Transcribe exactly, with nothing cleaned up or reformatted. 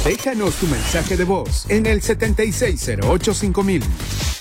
Déjanos tu mensaje de voz en el setenta y seis cero ocho cinco mil.